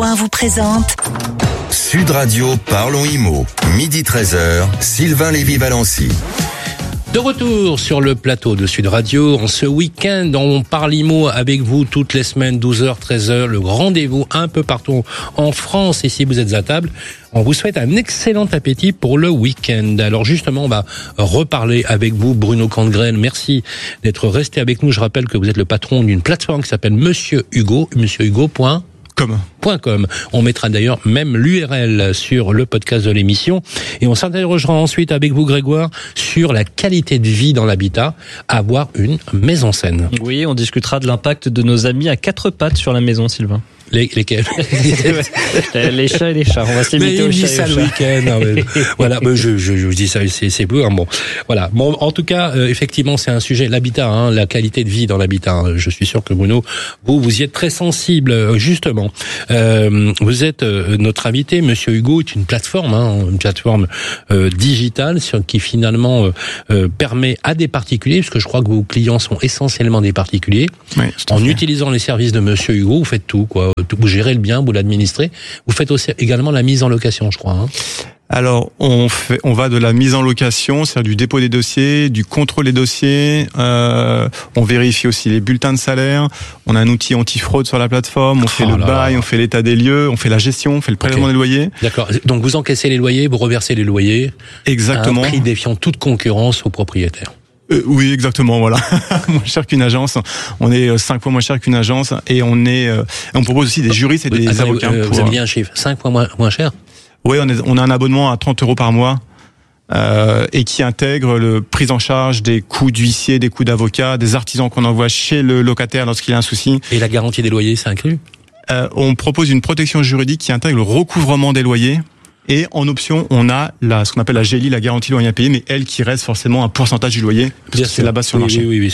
1 vous présente Sud Radio Parlons Immo, midi 13h, Sylvain Lévy-Valency. De retour sur le plateau de Sud Radio, en ce week-end, on parle IMO avec vous toutes les semaines, 12h, 13h, le rendez-vous un peu partout en France. Et si vous êtes à table, on vous souhaite un excellent appétit pour le week-end. Alors justement, on va reparler avec vous, Bruno Candegren. Merci d'être resté avec nous. Je rappelle que vous êtes le patron d'une plateforme qui s'appelle Monsieur Hugo, monsieurhugo.com. On mettra d'ailleurs même l'URL sur le podcast de l'émission. Et on s'interrogera ensuite avec vous, Grégoire, sur la qualité de vie dans l'habitat, avoir une maison saine. Oui, on discutera de l'impact de nos amis à quatre pattes sur la maison, Sylvain. Lesquels? Les chats et les chats. On va se limiter aux chats et aux chats. Le week-end. Voilà, je dis ça, c'est peu. Bon, voilà. Bon, en tout cas, effectivement, c'est un sujet, l'habitat, la qualité de vie dans l'habitat. Je suis sûr que Bruno, vous y êtes très sensible, justement. Vous êtes notre invité. Monsieur Hugo est une plateforme digitale qui finalement permet à des particuliers, parce que je crois que vos clients sont essentiellement des particuliers. Oui, en utilisant les services de Monsieur Hugo, vous faites tout, quoi. Vous gérez le bien, vous l'administrez. Vous faites aussi également la mise en location, je crois. Alors, on va de la mise en location, c'est-à-dire du dépôt des dossiers, du contrôle des dossiers. On vérifie aussi les bulletins de salaire. On a un outil anti-fraude sur la plateforme. On fait le bail, on fait l'état des lieux, on fait la gestion, on fait le prélèvement des loyers. D'accord. Donc vous encaissez les loyers, vous reversez les loyers. Exactement. À un prix défiant toute concurrence aux propriétaires. Oui, exactement, voilà. Moins cher qu'une agence. On est 5 fois moins cher qu'une agence et on propose aussi des juristes et des avocats. Vous avez bien un chiffre, 5 fois moins cher? Oui, on a un abonnement à 30 € par mois et qui intègre le prise en charge des coûts d'huissier, des coûts d'avocat, des artisans qu'on envoie chez le locataire lorsqu'il a un souci. Et la garantie des loyers, c'est inclus? On propose une protection juridique qui intègre le recouvrement des loyers. Et en option, on a ce qu'on appelle la GELI, la garantie loyer impayé, mais elle qui reste forcément un pourcentage du loyer, parce que c'est la base sur le marché. Oui,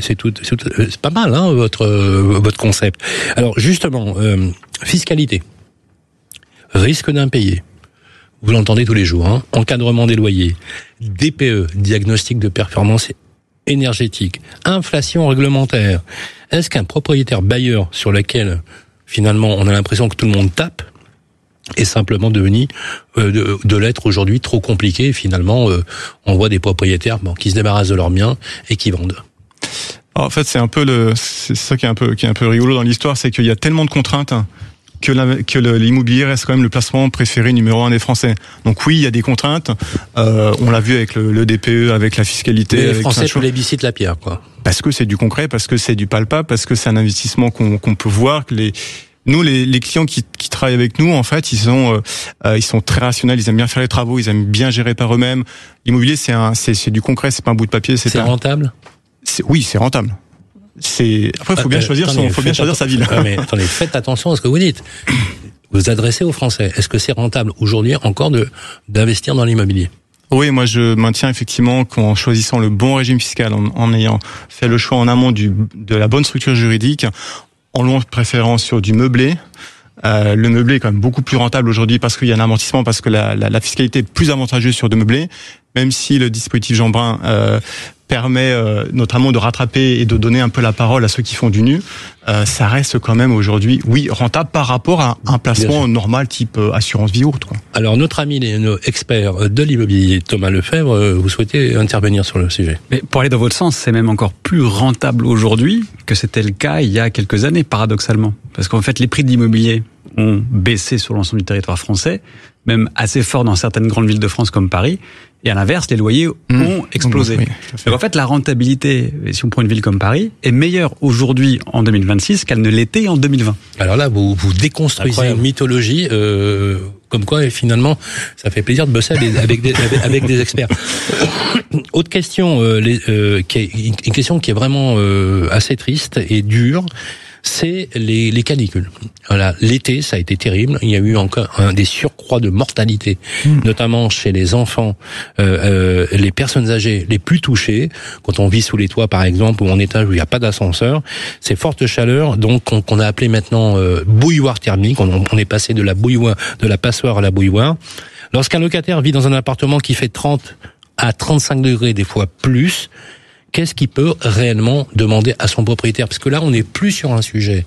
c'est pas mal, votre concept. Alors, justement, fiscalité, risque d'impayé. Vous l'entendez tous les jours, encadrement des loyers, DPE, diagnostic de performance énergétique, inflation réglementaire. Est-ce qu'un propriétaire bailleur sur lequel, finalement, on a l'impression que tout le monde tape, est simplement devenu de l'être aujourd'hui trop compliqué. Et finalement, on voit des propriétaires qui se débarrassent de leurs biens et qui vendent. Alors, en fait, c'est ça qui est un peu rigolo dans l'histoire, c'est qu'il y a tellement de contraintes que l'immobilier reste quand même le placement préféré numéro 1 des Français. Donc oui, il y a des contraintes. On l'a vu avec le DPE, avec la fiscalité. Mais les Français plébiscitent la pierre, quoi. Parce que c'est du concret, parce que c'est du palpable, parce que c'est un investissement qu'on peut voir, que Nous, les clients qui travaillent avec nous, en fait, ils sont très rationnels. Ils aiment bien faire les travaux, ils aiment bien gérer par eux-mêmes. L'immobilier, c'est du concret, c'est pas un bout de papier. C'est rentable. Oui, c'est rentable. Après, faut bien choisir sa ville. Mais attendez, faites attention à ce que vous dites. Vous adressez aux Français. Est-ce que c'est rentable aujourd'hui encore d'investir dans l'immobilier? Oui, moi je maintiens effectivement qu'en choisissant le bon régime fiscal, en ayant fait le choix en amont de la bonne structure juridique, en longue préférence sur du meublé. Le meublé est quand même beaucoup plus rentable aujourd'hui parce qu'il y a un amortissement, parce que la fiscalité est plus avantageuse sur du meublé, même si le dispositif Jean Brun permet notamment de rattraper et de donner un peu la parole à ceux qui font du nu. Ça reste quand même aujourd'hui, oui, rentable par rapport à un placement normal type assurance vie ou autre, quoi. Alors notre ami, nos experts de l'immobilier, Thomas Lefebvre, vous souhaitez intervenir sur le sujet? Mais pour aller dans votre sens, c'est même encore plus rentable aujourd'hui que c'était le cas il y a quelques années, paradoxalement. Parce qu'en fait, les prix de l'immobilier ont baissé sur l'ensemble du territoire français, même assez fort dans certaines grandes villes de France comme Paris. Et à l'inverse, les loyers ont explosé. Oui, donc en fait, la rentabilité, si on prend une ville comme Paris, est meilleure aujourd'hui en 2026 qu'elle ne l'était en 2020. Alors là, vous déconstruisez une mythologie, comme quoi finalement, ça fait plaisir de bosser avec des experts. Autre question, une question qui est vraiment assez triste et dure. C'est les canicules. Voilà, l'été, ça a été terrible. Il y a eu encore des surcroîts de mortalité, notamment chez les enfants, les personnes âgées les plus touchées. Quand on vit sous les toits, par exemple, ou en étage où il n'y a pas d'ascenseur, ces fortes chaleurs, donc qu'on a appelé maintenant bouilloire thermique. On est passé de la passoire à la bouilloire. Lorsqu'un locataire vit dans un appartement qui fait 30 à 35 degrés, des fois plus, qu'est-ce qu'il peut réellement demander à son propriétaire? Parce que là, on n'est plus sur un sujet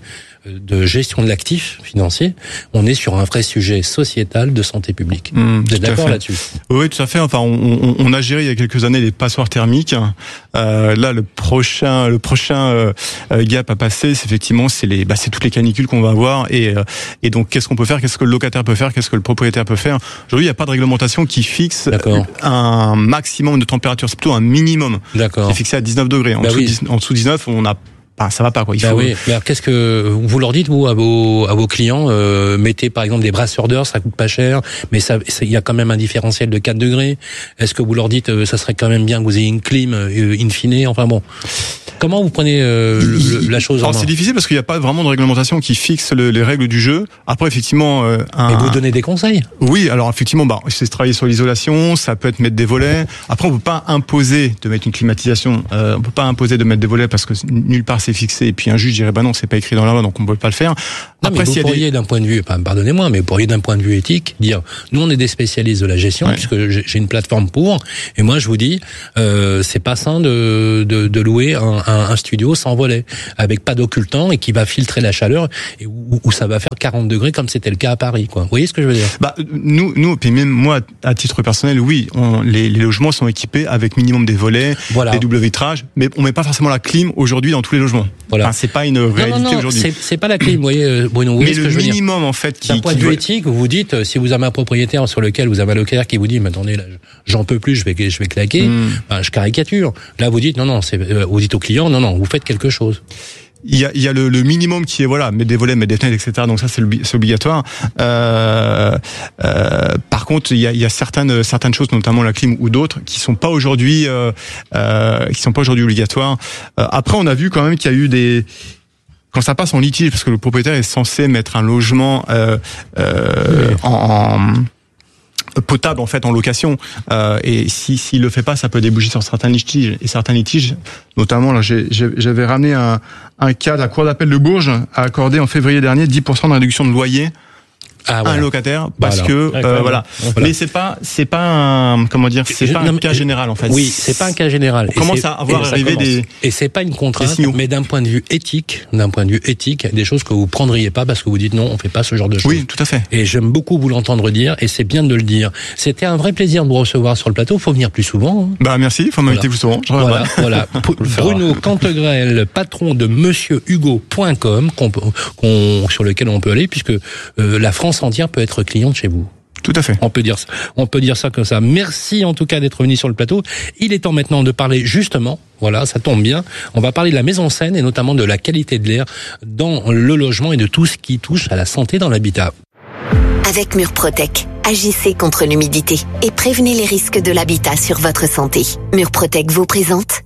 de gestion de l'actif financier, on est sur un vrai sujet sociétal de santé publique. Vous êtes d'accord là-dessus? Oui, tout à fait. Enfin, on a géré il y a quelques années les passoires thermiques. Là, le prochain gap à passer, c'est effectivement, c'est toutes les canicules qu'on va avoir. Et donc, qu'est-ce qu'on peut faire? Qu'est-ce que le locataire peut faire? Qu'est-ce que le propriétaire peut faire? Aujourd'hui, il n'y a pas de réglementation qui fixe un maximum de température. C'est plutôt un minimum. D'accord. Qui est fixé à 19 degrés. En dessous de 19, ça va pas, quoi. Oui. Mais alors, qu'est-ce que vous leur dites, vous, à vos clients? Mettez, par exemple, des brasseurs d'heure, ça coûte pas cher, mais il y a quand même un différentiel de 4 degrés. Est-ce que vous leur dites, ça serait quand même bien que vous ayez une clim, in fine? Enfin bon. Comment vous prenez la chose en main? C'est difficile parce qu'il n'y a pas vraiment de réglementation qui fixe les règles du jeu. Après, effectivement, Et vous donnez des conseils? Oui, alors effectivement, c'est travailler sur l'isolation, ça peut être mettre des volets. Après, on peut pas imposer de mettre une climatisation. On peut pas imposer de mettre des volets parce que nulle part c'est fixé. Et puis un juge dirait non, c'est pas écrit dans la loi, donc on peut pas le faire. Non, après, mais vous pourriez d'un point de vue, pardonnez-moi, mais vous pourriez d'un point de vue éthique dire, nous on est des spécialistes de la gestion, puisque j'ai une plateforme et moi je vous dis, c'est pas sain de louer un studio sans volet, avec pas d'occultant et qui va filtrer la chaleur et où ça va faire 40 degrés comme c'était le cas à Paris, quoi. Vous voyez ce que je veux dire? Nous, puis même moi, à titre personnel, oui, les logements sont équipés avec minimum des volets, des doubles vitrages, mais on met pas forcément la clim aujourd'hui dans tous les logements. Voilà. Enfin, c'est pas une réalité aujourd'hui. C'est pas la clim, vous voyez, Bruno. Mais le minimum, en fait, d'un point de vue éthique, vous vous dites, si vous avez un propriétaire sur lequel vous avez un locataire qui vous dit, mais attendez, là, j'en peux plus, je vais claquer, je caricature. Là, vous dites, vous dites au client, non, vous faites quelque chose. Il y a le minimum qui est mettre des volets, mettre des fenêtres, etc. Donc ça c'est obligatoire. Par contre, il y a certaines choses, notamment la clim ou d'autres, qui sont pas aujourd'hui obligatoires. Après, on a vu quand même qu'il y a eu quand ça passe en litige, parce que le propriétaire est censé mettre un logement potable en fait en location, et s'il le fait pas, ça peut déboucher sur certains litiges, et certains litiges, notamment là j'avais ramené un cas de la cour d'appel de Bourges a accordé en février dernier 10% de réduction de loyer à un locataire parce que voilà. Mais c'est pas un cas général en fait. Oui, c'est pas un cas général. On commence à avoir arrivé et c'est pas une contrainte, mais d'un point de vue éthique, des choses que vous prendriez pas parce que vous dites non, on fait pas ce genre de choses. Oui, tout à fait. Et j'aime beaucoup vous l'entendre dire, et c'est bien de le dire. C'était un vrai plaisir de vous recevoir sur le plateau. Faut venir plus souvent. Merci, faut m'inviter plus souvent. Voilà. Bruno Cantegrel, patron de monsieurhugo.com, sur lequel on peut aller puisque la France entière peut être cliente chez vous. Tout à fait. On peut dire ça comme ça. Merci en tout cas d'être venu sur le plateau. Il est temps maintenant de parler justement, voilà, ça tombe bien, on va parler de la mise en scène et notamment de la qualité de l'air dans le logement et de tout ce qui touche à la santé dans l'habitat. Avec Murprotec, agissez contre l'humidité et prévenez les risques de l'habitat sur votre santé. Murprotec vous présente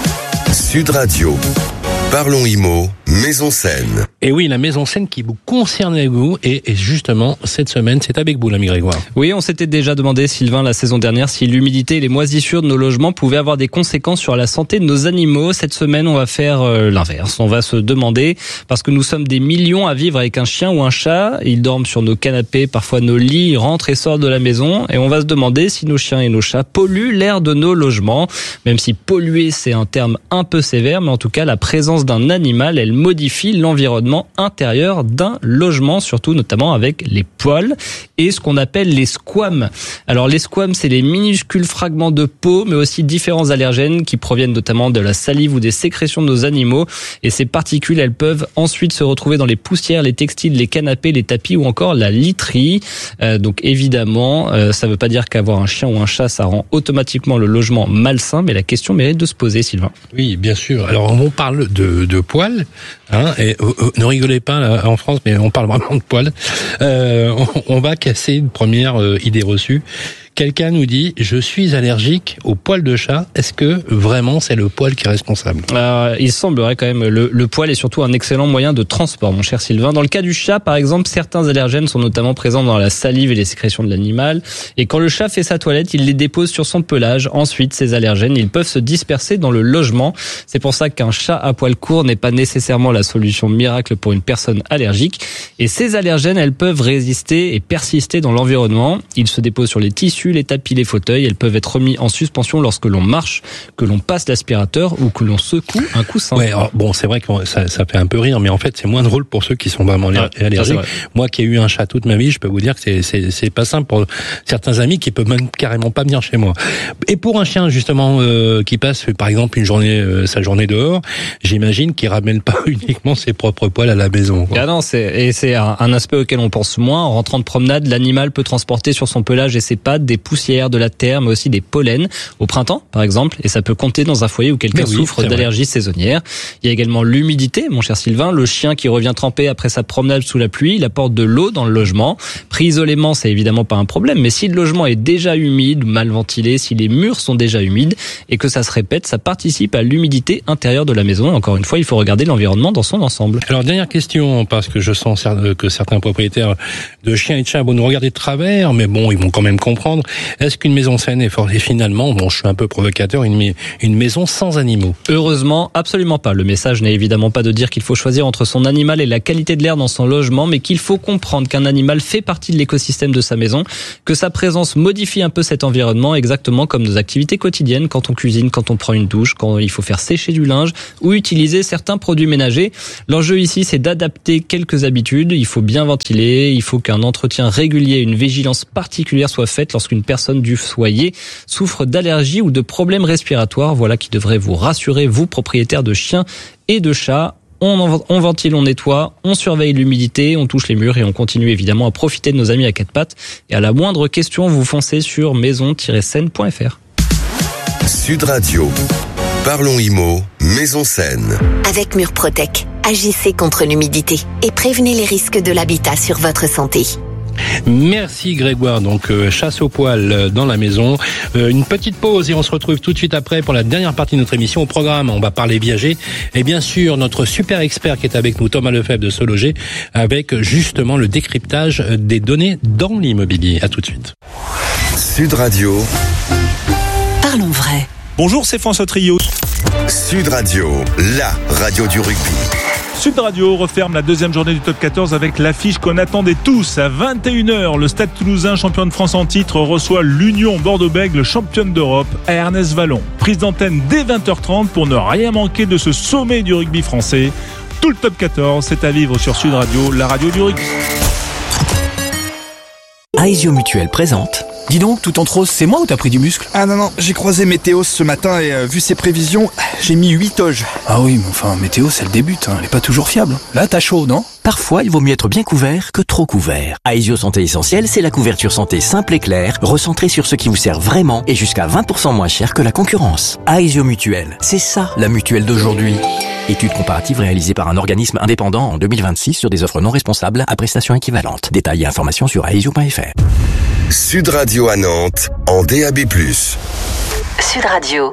Sud Radio. Parlons IMO, Maison Scène. Et oui, la Maison Scène qui vous concerne avec vous, et justement, cette semaine, c'est avec vous, l'ami Grégoire. Oui, on s'était déjà demandé, Sylvain, la saison dernière, si l'humidité et les moisissures de nos logements pouvaient avoir des conséquences sur la santé de nos animaux. Cette semaine, on va faire l'inverse. On va se demander, parce que nous sommes des millions à vivre avec un chien ou un chat, ils dorment sur nos canapés, parfois nos lits, ils rentrent et sortent de la maison, et on va se demander si nos chiens et nos chats polluent l'air de nos logements. Même si polluer, c'est un terme un peu sévère, mais en tout cas, la présence d'un animal, elle modifie l'environnement intérieur d'un logement, surtout notamment avec les poils et ce qu'on appelle les squames. Alors les squames, c'est les minuscules fragments de peau, mais aussi différents allergènes qui proviennent notamment de la salive ou des sécrétions de nos animaux. Et ces particules, elles peuvent ensuite se retrouver dans les poussières, les textiles, les canapés, les tapis ou encore la literie. Donc évidemment, ça ne veut pas dire qu'avoir un chien ou un chat, ça rend automatiquement le logement malsain, mais la question mérite de se poser, Sylvain. Oui, bien sûr. Alors on parle de poils, et ne rigolez pas là, en France, mais on parle vraiment de poils. On va casser une première idée reçue. Quelqu'un nous dit, je suis allergique aux poils de chat. Est-ce que vraiment c'est le poil qui est responsable? Il semblerait quand même, le poil est surtout un excellent moyen de transport, mon cher Sylvain. Dans le cas du chat, par exemple, certains allergènes sont notamment présents dans la salive et les sécrétions de l'animal. Et quand le chat fait sa toilette, il les dépose sur son pelage. Ensuite, ces allergènes, ils peuvent se disperser dans le logement. C'est pour ça qu'un chat à poils courts n'est pas nécessairement la solution miracle pour une personne allergique. Et ces allergènes, elles peuvent résister et persister dans l'environnement. Ils se déposent sur les tissus, inclut les tapis, les fauteuils. Elles peuvent être remis en suspension lorsque l'on marche, que l'on passe l'aspirateur ou que l'on secoue un coussin. Ouais, alors, bon, c'est vrai que ça fait un peu rire, mais en fait, c'est moins drôle pour ceux qui sont vraiment allergiques. Moi qui ai eu un chat toute ma vie, je peux vous dire que c'est pas simple pour certains amis qui peuvent même carrément pas venir chez moi. Et pour un chien, justement, qui passe, par exemple, sa journée dehors, j'imagine qu'il ramène pas uniquement ses propres poils à la maison, quoi. Ah non, c'est un aspect auquel on pense moins. En rentrant de promenade, l'animal peut transporter sur son pelage et ses pattes des poussières, de la terre, mais aussi des pollens au printemps, par exemple, et ça peut compter dans un foyer où quelqu'un souffre d'allergies saisonnières. Il y a également l'humidité, mon cher Sylvain. Le chien qui revient tremper après sa promenade sous la pluie, il apporte de l'eau dans le logement. Pris isolément, c'est évidemment pas un problème, mais si le logement est déjà humide, mal ventilé, si les murs sont déjà humides et que ça se répète, ça participe à l'humidité intérieure de la maison. Encore une fois, il faut regarder l'environnement dans son ensemble. Alors, dernière question, parce que je sens que certains propriétaires de chiens et de chats vont nous regarder de travers, mais bon, ils vont quand même comprendre. Est-ce qu'une maison saine est finalement, bon, je suis un peu provocateur, une maison sans animaux? Heureusement, absolument pas. Le message n'est évidemment pas de dire qu'il faut choisir entre son animal et la qualité de l'air dans son logement, mais qu'il faut comprendre qu'un animal fait partie de l'écosystème de sa maison, que sa présence modifie un peu cet environnement, exactement comme nos activités quotidiennes, quand on cuisine, quand on prend une douche, quand il faut faire sécher du linge ou utiliser certains produits ménagers. L'enjeu ici, c'est d'adapter quelques habitudes. Il faut bien ventiler, il faut qu'un entretien régulier, une vigilance particulière soit faite lorsqu'une personne du foyer souffre d'allergies ou de problèmes respiratoires. Voilà qui devrait vous rassurer, vous, propriétaires de chiens et de chats. On ventile, on nettoie, on surveille l'humidité, on touche les murs et on continue évidemment à profiter de nos amis à quatre pattes. Et à la moindre question, vous foncez sur maison-saine.fr. Sud Radio. Parlons IMO, Maison Saine. Avec Murprotec, agissez contre l'humidité et prévenez les risques de l'habitat sur votre santé. Merci Grégoire, donc chasse au poil dans la maison. Une petite pause et on se retrouve tout de suite après pour la dernière partie de notre émission. Au programme, on va parler viager et bien sûr notre super expert qui est avec nous, Thomas Lefebvre de SeLoger, avec justement le décryptage des données dans l'immobilier. À tout de suite. Sud Radio. Parlons vrai. Bonjour, c'est François Trio. Sud Radio, la radio du rugby. Sud Radio referme la deuxième journée du top 14 avec l'affiche qu'on attendait tous. À 21h, le Stade Toulousain, champion de France en titre, reçoit l'Union Bordeaux-Bègles, championne d'Europe, à Ernest Vallon. Prise d'antenne dès 20h30 pour ne rien manquer de ce sommet du rugby français. Tout le top 14, c'est à vivre sur Sud Radio, la radio du rugby. Aesio Mutuel présente. Dis donc, tout en rose, c'est moi ou t'as pris du muscle? Ah non, j'ai croisé Météos ce matin et vu ses prévisions, j'ai mis 8 oges. Ah oui, mais enfin, Météos, elle débute, elle est pas toujours fiable. Là, t'as chaud, non? Parfois, il vaut mieux être bien couvert que trop couvert. Aesio Santé Essentielle, c'est la couverture santé simple et claire, recentrée sur ce qui vous sert vraiment et jusqu'à 20% moins cher que la concurrence. Aesio Mutuel, c'est ça, la mutuelle d'aujourd'hui. Étude comparative réalisée par un organisme indépendant en 2026 sur des offres non responsables à prestations équivalentes. Détails et informations sur aesio.fr. Sud Radio à Nantes, en DAB+. Sud Radio.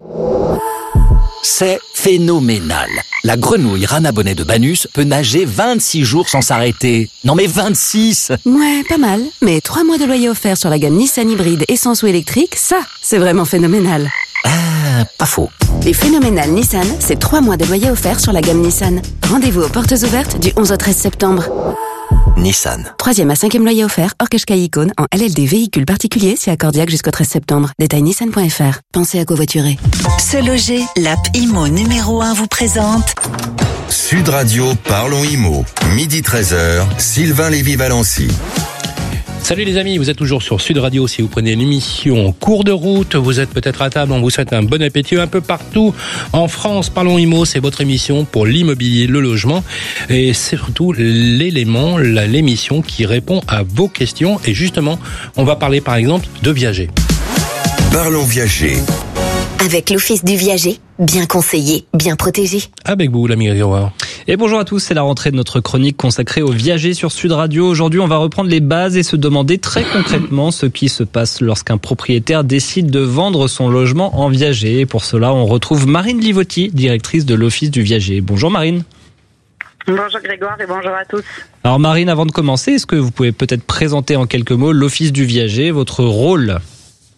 C'est phénoménal. La grenouille Rana Bonnet de Banus peut nager 26 jours sans s'arrêter. Non mais 26! Ouais, pas mal. Mais 3 mois de loyer offert sur la gamme Nissan hybride essence ou électrique, ça, c'est vraiment phénoménal. Ah, pas faux. Les phénoménales Nissan, c'est 3 mois de loyer offert sur la gamme Nissan. Rendez-vous aux portes ouvertes du 11 au 13 septembre. Nissan. 3e à 5e loyer offert, hors Qashqai Icône, en LLD véhicule particulier, si accordiaque jusqu'au 13 septembre. Détail nissan.fr. Pensez à covoiturer. SeLoger, l'app IMO numéro 1 vous présente Sud Radio, Parlons IMO. Midi 13h, Sylvain Lévy-Valency. Salut les amis, vous êtes toujours sur Sud Radio. Si vous prenez l'émission en cours de route, vous êtes peut-être à table, on vous souhaite un bon appétit un peu partout en France. Parlons IMO, c'est votre émission pour l'immobilier, le logement et c'est surtout l'émission qui répond à vos questions. Et justement, on va parler par exemple de viager. Parlons viager. Avec l'Office du viager, bien conseillé, bien protégé. Avec vous, l'ami Grégoire. Et bonjour à tous, c'est la rentrée de notre chronique consacrée au viager sur Sud Radio. Aujourd'hui, on va reprendre les bases et se demander très concrètement ce qui se passe lorsqu'un propriétaire décide de vendre son logement en viager. Et pour cela, on retrouve Marine Livotti, directrice de l'Office du viager. Bonjour Marine. Bonjour Grégoire et bonjour à tous. Alors Marine, avant de commencer, est-ce que vous pouvez peut-être présenter en quelques mots l'Office du viager, votre rôle ?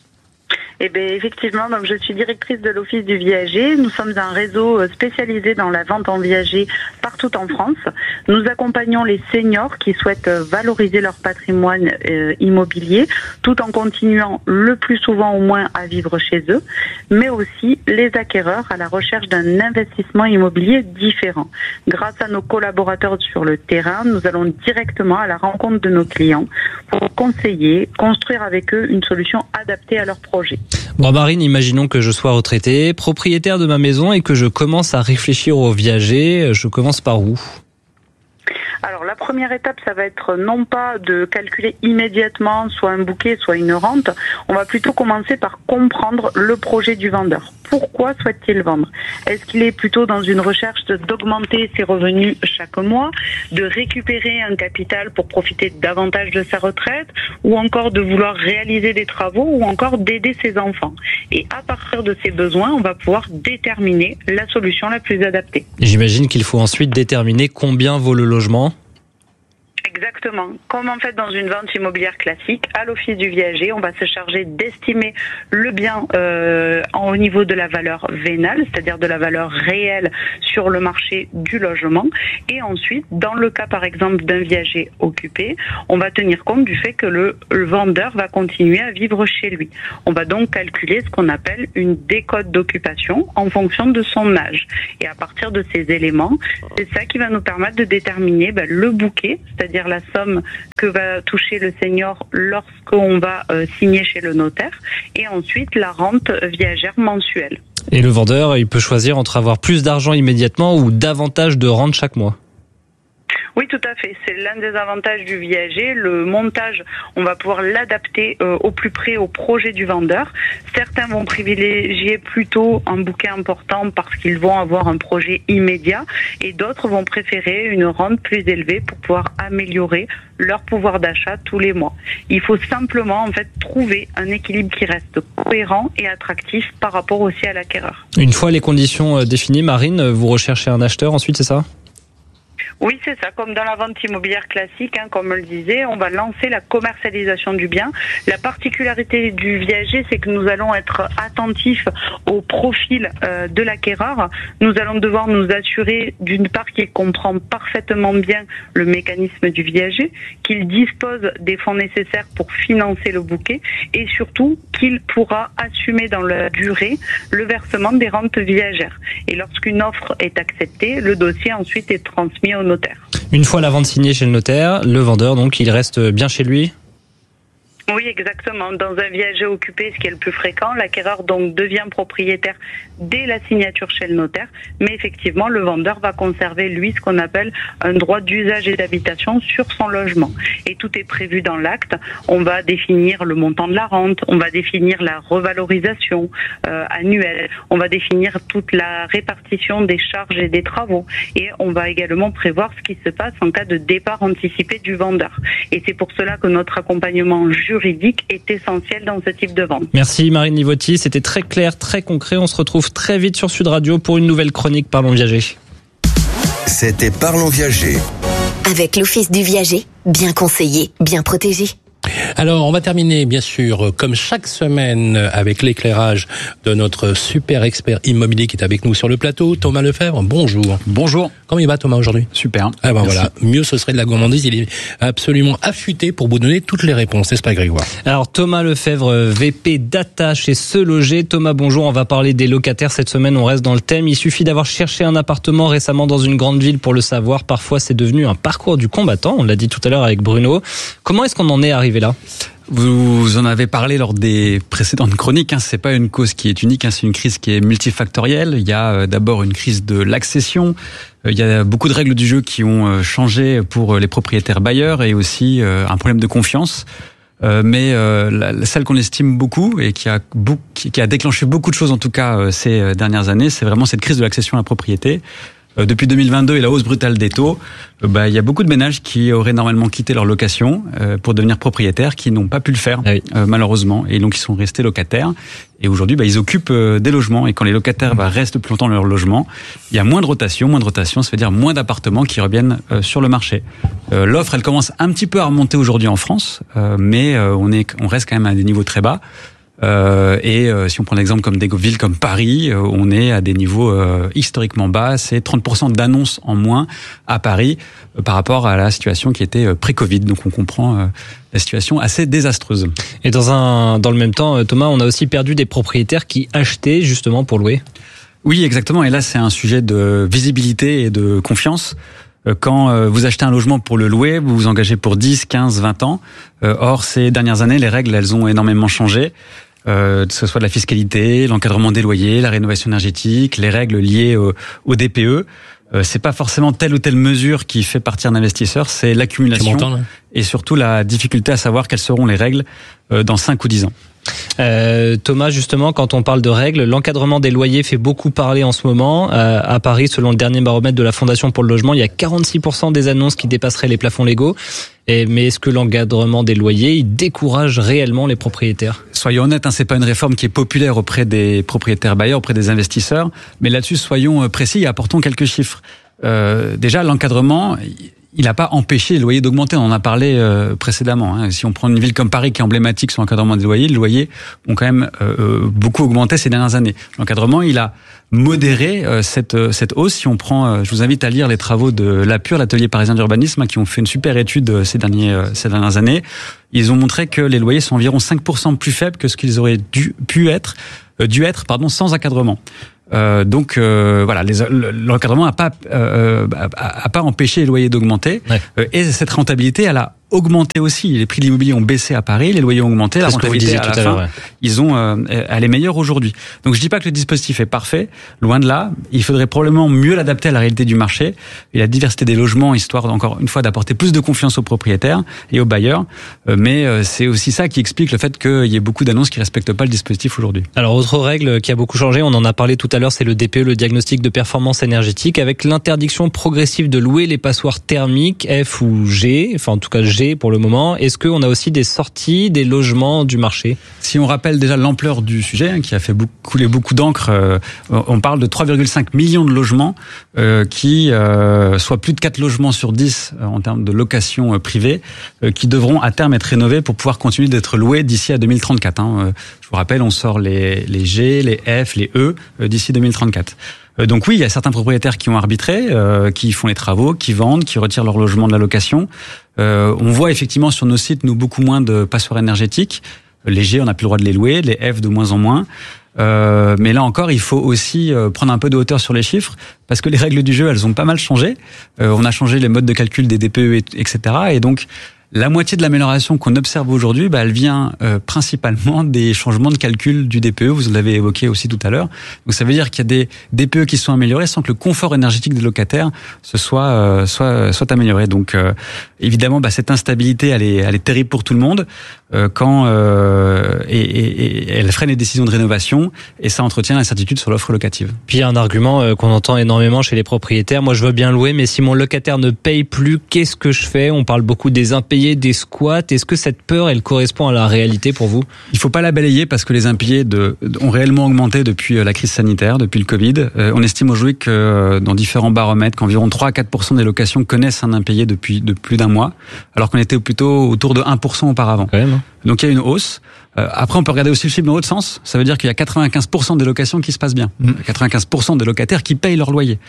Eh bien, effectivement, donc je suis directrice de l'Office du viager. Nous sommes un réseau spécialisé dans la vente en viager partout en France. Nous accompagnons les seniors qui souhaitent valoriser leur patrimoine immobilier tout en continuant le plus souvent au moins à vivre chez eux, mais aussi les acquéreurs à la recherche d'un investissement immobilier différent. Grâce à nos collaborateurs sur le terrain, nous allons directement à la rencontre de nos clients pour conseiller, construire avec eux une solution adaptée à leur projet. Bon, Marine, imaginons que je sois retraité, propriétaire de ma maison et que je commence à réfléchir au viager. Je commence par où ? Alors la première étape, ça va être non pas de calculer immédiatement soit un bouquet, soit une rente. On va plutôt commencer par comprendre le projet du vendeur. Pourquoi souhaite-t-il vendre ? Est-ce qu'il est plutôt dans une recherche d'augmenter ses revenus chaque mois, de récupérer un capital pour profiter davantage de sa retraite, ou encore de vouloir réaliser des travaux, ou encore d'aider ses enfants ? Et à partir de ces besoins, on va pouvoir déterminer la solution la plus adaptée. J'imagine qu'il faut ensuite déterminer combien vaut le logement. Exactement. Comme en fait dans une vente immobilière classique, à l'Office du viager, on va se charger d'estimer le bien au niveau de la valeur vénale, c'est-à-dire de la valeur réelle sur le marché du logement. Et ensuite, dans le cas par exemple d'un viager occupé, on va tenir compte du fait que le vendeur va continuer à vivre chez lui. On va donc calculer ce qu'on appelle une décote d'occupation en fonction de son âge. Et à partir de ces éléments, c'est ça qui va nous permettre de déterminer le bouquet, c'est-à-dire la somme que va toucher le senior lorsqu'on va signer chez le notaire, et ensuite la rente viagère mensuelle. Et le vendeur, il peut choisir entre avoir plus d'argent immédiatement ou davantage de rente chaque mois. Oui, tout à fait. C'est l'un des avantages du viager. Le montage, on va pouvoir l'adapter au plus près au projet du vendeur. Certains vont privilégier plutôt un bouquet important parce qu'ils vont avoir un projet immédiat, et d'autres vont préférer une rente plus élevée pour pouvoir améliorer leur pouvoir d'achat tous les mois. Il faut simplement en fait trouver un équilibre qui reste cohérent et attractif par rapport aussi à l'acquéreur. Une fois les conditions définies, Marine, vous recherchez un acheteur ensuite, c'est ça ? Oui, c'est ça. Comme dans la vente immobilière classique, comme on le disait, on va lancer la commercialisation du bien. La particularité du viager, c'est que nous allons être attentifs au profil de l'acquéreur. Nous allons devoir nous assurer, d'une part, qu'il comprend parfaitement bien le mécanisme du viager, qu'il dispose des fonds nécessaires pour financer le bouquet, et surtout qu'il pourra assumer dans la durée le versement des rentes viagères. Et lorsqu'une offre est acceptée, le dossier ensuite est transmis au notaire. Une fois la vente signée chez le notaire, le vendeur, donc, il reste bien chez lui ? Oui, exactement. Dans un viager occupé, ce qui est le plus fréquent, l'acquéreur donc devient propriétaire dès la signature chez le notaire. Mais effectivement, le vendeur va conserver, lui, ce qu'on appelle un droit d'usage et d'habitation sur son logement. Et tout est prévu dans l'acte. On va définir le montant de la rente, on va définir la revalorisation annuelle, on va définir toute la répartition des charges et des travaux. Et on va également prévoir ce qui se passe en cas de départ anticipé du vendeur. Et c'est pour cela que notre accompagnement juridique est essentiel dans ce type de vente. Merci Marine Livotti, c'était très clair, très concret. On se retrouve très vite sur Sud Radio pour une nouvelle chronique Parlons Viager. C'était Parlons Viager. Avec l'Office du viager, bien conseillé, bien protégé. Alors, on va terminer, bien sûr, comme chaque semaine, avec l'éclairage de notre super expert immobilier qui est avec nous sur le plateau, Thomas Lefebvre. Bonjour. Bonjour. Comment il va, Thomas, aujourd'hui ? Super. Ah ben voilà, mieux ce serait de la gourmandise. Il est absolument affûté pour vous donner toutes les réponses, n'est-ce pas, Grégoire ? Alors, Thomas Lefebvre, VP Data chez Se Loger. Thomas, bonjour. On va parler des locataires cette semaine. On reste dans le thème. Il suffit d'avoir cherché un appartement récemment dans une grande ville pour le savoir. Parfois, c'est devenu un parcours du combattant. On l'a dit tout à l'heure avec Bruno. Comment est-ce qu'on en est arrivé là ? Vous en avez parlé lors des précédentes chroniques. C'est pas une cause qui est unique. C'est une crise qui est multifactorielle. Il y a d'abord une crise de l'accession. Il y a beaucoup de règles du jeu qui ont changé pour les propriétaires bailleurs et aussi un problème de confiance. Mais celle qu'on estime beaucoup et qui a déclenché beaucoup de choses en tout cas ces dernières années, c'est vraiment cette crise de l'accession à la propriété. Depuis 2022 et la hausse brutale des taux, il y a beaucoup de ménages qui auraient normalement quitté leur location pour devenir propriétaires, qui n'ont pas pu le faire malheureusement, et donc ils sont restés locataires. Et aujourd'hui, ils occupent des logements, et quand les locataires restent plus longtemps dans leur logement, il y a moins de rotation. Moins de rotation, ça veut dire moins d'appartements qui reviennent sur le marché. L'offre, elle commence un petit peu à remonter aujourd'hui en France, mais on reste quand même à des niveaux très bas. Si on prend l'exemple comme des villes comme Paris, on est à des niveaux historiquement bas. C'est 30% d'annonces en moins à Paris par rapport à la situation qui était pré-Covid. Donc on comprend la situation assez désastreuse. Et dans le même temps, Thomas, on a aussi perdu des propriétaires qui achetaient justement pour louer. Oui, exactement. Et là, c'est un sujet de visibilité et de confiance. Quand vous achetez un logement pour le louer, vous vous engagez pour 10, 15, 20 ans. Or, ces dernières années, les règles, elles ont énormément changé. Que ce soit de la fiscalité, l'encadrement des loyers, la rénovation énergétique, les règles liées au DPE. C'est pas forcément telle ou telle mesure qui fait partir un investisseur, c'est l'accumulation et surtout la difficulté à savoir quelles seront les règles dans 5 ou 10 ans. Thomas, justement, quand on parle de règles, l'encadrement des loyers fait beaucoup parler en ce moment. À Paris, selon le dernier baromètre de la Fondation pour le logement, il y a 46% des annonces qui dépasseraient les plafonds légaux. Mais est-ce que l'encadrement des loyers, il décourage réellement les propriétaires ? Soyons honnêtes, c'est pas une réforme qui est populaire auprès des propriétaires bailleurs, auprès des investisseurs. Mais là-dessus, soyons précis et apportons quelques chiffres. Déjà, l'encadrement, il n'a pas empêché les loyers d'augmenter. On en a parlé précédemment. Si on prend une ville comme Paris qui est emblématique sur l'encadrement des loyers, les loyers ont quand même beaucoup augmenté ces dernières années. L'encadrement, il a modéré cette hausse. Si on prend, je vous invite à lire les travaux de l'APUR, l'atelier parisien d'urbanisme, qui ont fait une super étude ces dernières années. Ils ont montré que les loyers sont environ 5% plus faibles que ce qu'ils auraient dû être sans encadrement. Donc voilà, l'encadrement n'a pas empêché les loyers d'augmenter. Ouais. Et cette rentabilité, elle a augmenté aussi. Les prix de l'immobilier ont baissé à Paris, les loyers ont augmenté, la rentabilité à la fin, elle est meilleure aujourd'hui. Donc je dis pas que le dispositif est parfait, loin de là. Il faudrait probablement mieux l'adapter à la réalité du marché et la diversité des logements, histoire encore une fois d'apporter plus de confiance aux propriétaires et aux bailleurs. Mais c'est aussi ça qui explique le fait qu'il y ait beaucoup d'annonces qui respectent pas le dispositif aujourd'hui. Alors autre règle qui a beaucoup changé, on en a parlé tout à l'heure, c'est le DPE, le diagnostic de performance énergétique, avec l'interdiction progressive de louer les passoires thermiques F ou G, enfin en tout cas G pour le moment. Est-ce qu'on a aussi des sorties des logements du marché ? Si on rappelle déjà l'ampleur du sujet, qui a fait couler beaucoup d'encre, on parle de 3,5 millions de logements qui, soit plus de 4 logements sur 10 en termes de location privée, qui devront à terme être rénovés pour pouvoir continuer d'être loués d'ici à 2034. Je vous rappelle, on sort les G, les F, les E d'ici 2034. Donc oui, il y a certains propriétaires qui ont arbitré, qui font les travaux, qui vendent, qui retirent leur logement de la location. On voit effectivement sur nos sites, beaucoup moins de passoires énergétiques. Les G, on n'a plus le droit de les louer, les F de moins en moins. Mais là encore, il faut aussi prendre un peu de hauteur sur les chiffres, parce que les règles du jeu, elles ont pas mal changé. On a changé les modes de calcul des DPE, etc. Et donc, la moitié de l'amélioration qu'on observe aujourd'hui, elle vient principalement des changements de calcul du DPE. Vous l'avez évoqué aussi tout à l'heure. Donc ça veut dire qu'il y a des DPE qui sont améliorés sans que le confort énergétique des locataires soit amélioré. Donc évidemment, cette instabilité, elle est terrible pour tout le monde quand elle freine les décisions de rénovation et ça entretient l'incertitude sur l'offre locative. Puis il y a un argument qu'on entend énormément chez les propriétaires. Moi, je veux bien louer, mais si mon locataire ne paye plus, qu'est-ce que je fais ? On parle beaucoup des impayés, des squats. Est-ce que cette peur, elle correspond à la réalité pour vous ? Il faut pas la balayer parce que les impayés ont réellement augmenté depuis la crise sanitaire, depuis le Covid. On estime aujourd'hui que dans différents baromètres, qu'environ 3 à 4% des locations connaissent un impayé de plus d'un mois, alors qu'on était plutôt autour de 1% auparavant. Quand même. Donc il y a une hausse. Après, on peut regarder aussi le chiffre dans l'autre sens. Ça veut dire qu'il y a 95% des locations qui se passent bien. 95% des locataires qui payent leur loyer.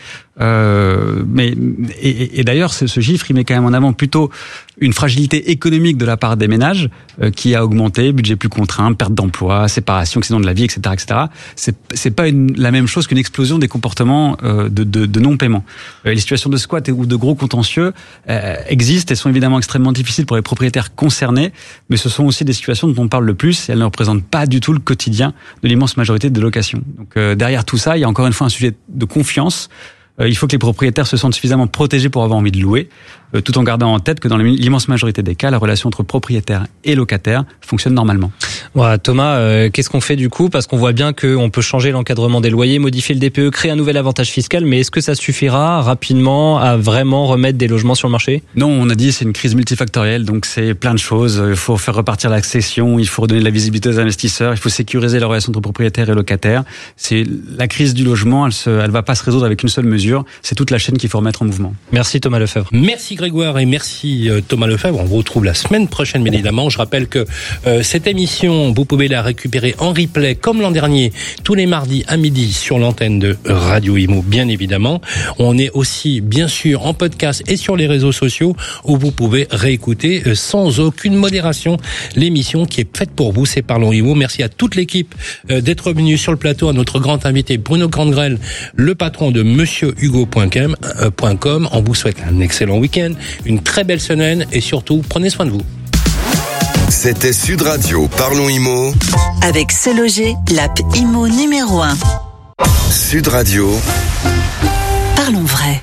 Et d'ailleurs, ce chiffre, il met quand même en avant plutôt une fragilité économique de la part des ménages qui a augmenté, budget plus contraint, perte d'emploi, séparation, accident de la vie, etc., etc. C'est pas la même chose qu'une explosion des comportements de non-paiement. Les situations de squat ou de gros contentieux existent et sont évidemment extrêmement difficiles pour les propriétaires concernés, mais ce sont aussi des situations dont on parle le plus et elles ne représentent pas du tout le quotidien de l'immense majorité des locations. Donc derrière tout ça, il y a encore une fois un sujet de confiance. Il faut que les propriétaires se sentent suffisamment protégés pour avoir envie de louer, tout en gardant en tête que dans l'immense majorité des cas, la relation entre propriétaire et locataire fonctionne normalement. Ouais, Thomas, qu'est-ce qu'on fait du coup ? Parce qu'on voit bien qu'on peut changer l'encadrement des loyers, modifier le DPE, créer un nouvel avantage fiscal, mais est-ce que ça suffira rapidement à vraiment remettre des logements sur le marché ? Non, on a dit c'est une crise multifactorielle, donc c'est plein de choses. Il faut faire repartir l'accession, il faut redonner de la visibilité aux investisseurs, il faut sécuriser la relation entre propriétaire et locataire. C'est la crise du logement, elle va pas se résoudre avec une seule mesure. C'est toute la chaîne qu'il faut remettre en mouvement. Merci Thomas Lefebvre. Merci Grégoire et merci Thomas Lefebvre. On vous retrouve la semaine prochaine, bien évidemment. Je rappelle que cette émission émission, vous pouvez la récupérer en replay comme l'an dernier, tous les mardis à midi sur l'antenne de Radio Imo, bien évidemment. On est aussi, bien sûr, en podcast et sur les réseaux sociaux où vous pouvez réécouter sans aucune modération l'émission qui est faite pour vous, c'est Parlons Imo. Merci à toute l'équipe d'être venue sur le plateau, à notre grand invité Bruno Grandgrel, le patron de monsieurhugo.com. On vous souhaite un excellent week-end, une très belle semaine et surtout, prenez soin de vous. C'était Sud Radio, Parlons Imo. Avec Se Loger, l'app Imo numéro 1. Sud Radio. Parlons vrai.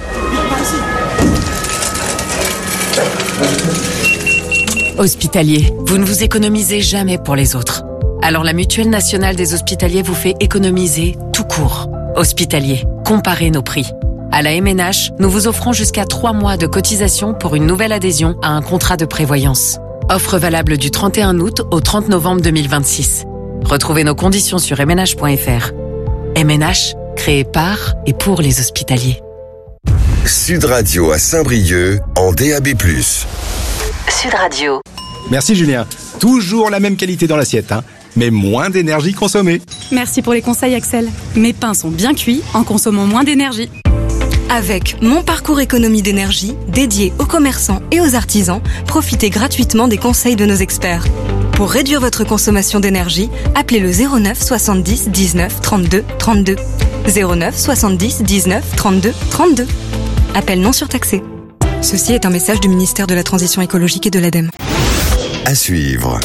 Hospitalier, vous ne vous économisez jamais pour les autres. Alors la Mutuelle Nationale des Hospitaliers vous fait économiser tout court. Hospitalier, comparez nos prix. À la MNH, nous vous offrons jusqu'à 3 mois de cotisation pour une nouvelle adhésion à un contrat de prévoyance. Offre valable du 31 août au 30 novembre 2026. Retrouvez nos conditions sur mnh.fr. MNH, créé par et pour les hospitaliers. Sud Radio à Saint-Brieuc en DAB+. Sud Radio. Merci Julien. Toujours la même qualité dans l'assiette, mais moins d'énergie consommée. Merci pour les conseils Axel. Mes pains sont bien cuits en consommant moins d'énergie. Avec Mon Parcours Économie d'énergie, dédié aux commerçants et aux artisans, profitez gratuitement des conseils de nos experts. Pour réduire votre consommation d'énergie, appelez le 09 70 19 32 32. 09 70 19 32 32. Appel non surtaxé. Ceci est un message du ministère de la Transition écologique et de l'ADEME. À suivre.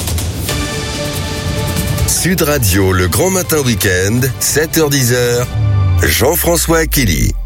Sud Radio, le grand matin week-end, 7h-10h, Jean-François Akili.